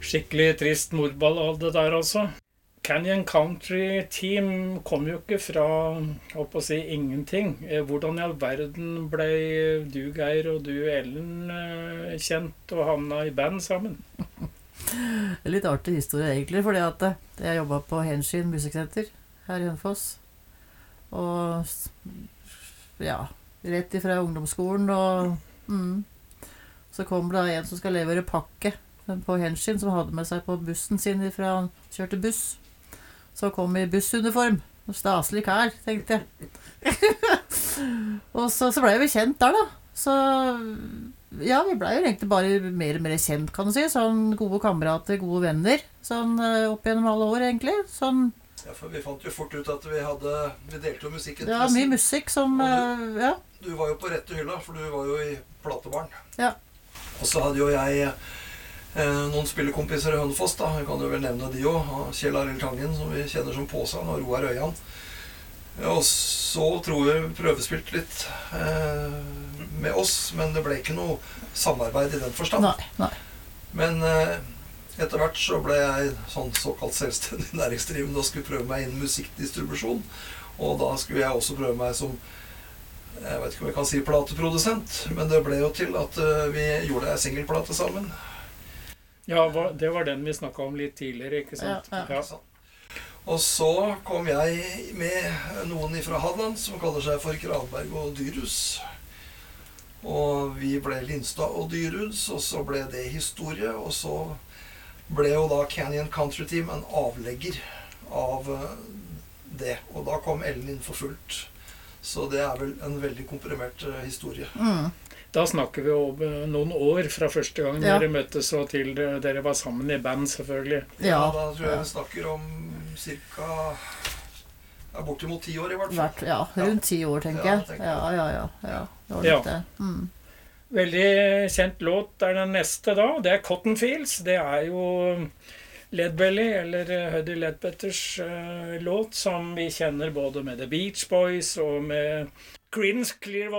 Skikkelig trist mordballade der, altså. Canyon Country Team kom jo ikke fra, holdt på å si, ingenting. Hvordan I all verden ble du, Geir, og du, Ellen, kjent og havna I band sammen? Litt artig historie egentlig, fordi at jeg jobbet på Henshin Musikksenter her I Hønefoss. Og ja, rett ifra ungdomsskolen, og så kom det en som skal levere pakke på Henshin, som hadde med seg på bussen sin ifra han kjørte buss. Så kom I bussuniform. Staselig kær, tenkte jeg. Og så ble vi kjent der da. Så ja, vi ble jo egentlig bare mer og mer kjent, kan du si. Sånn gode kamerater, gode venner. Sånn opp gjennom alle år, egentlig. Sånn... Ja, for vi fant jo fort ut at vi delte jo musikken. Ja, mye musikk som, ja. Du var jo på rette hylla, for du var jo I platebarn. Ja. Og så hadde jo jeg noen spillekompiser I Hønefoss da, jeg kan jo vel nevne de også, Kjell Arild Tangen, som vi kjenner som Påsan, og Roar Øyan. Og så tror jeg prøvespilt litt med oss, men det ble ikke noe samarbeid I den forstand. Nei. Men etter hvert så ble jeg sånn såkalt selvstendig næringsdrivende og skulle prøve meg innen musikkdistribusjon, og da skulle jeg også prøve meg som, jeg vet ikke om jeg kan si plateprodusent, men det ble jo til at vi gjorde en singelplate sammen. Ja, det var den vi snakket om litt tidligere, ikke sant? Ja. Og så kom jeg med noen fra Hadeland som kaller seg for Granberg og Dyrhus. Og vi ble Lindstad og Dyrhus, og så ble det historie, og så ble jo da Canyon Country Team en avlegger av det. Og da kom Ellen inn for fullt. Så det vel en veldig komprimert historie. Da snakker vi om noen år fra første gang dere møttes og til dere var sammen I band, selvfølgelig. Ja, da tror jeg vi snakker om cirka bortimot 10 år I hvert fall. Ja, rundt 10 år, tenker jeg. Ja. Det var litt det. Veldig kjent låt den neste da. Det Cotton Fields. Det jo Lead Belly, eller Huddy Ledbetters låt, som vi kjenner både med The Beach Boys og med Creedence Clearwater